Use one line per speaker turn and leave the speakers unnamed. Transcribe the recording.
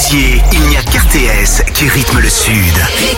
Béziers, il n'y a qu'RTS qui rythme le Sud.